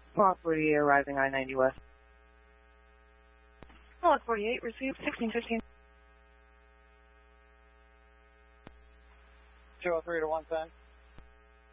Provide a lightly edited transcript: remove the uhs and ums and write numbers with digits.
Block 48 arriving I-90 West. Block 48, received 1615. 203 to 110.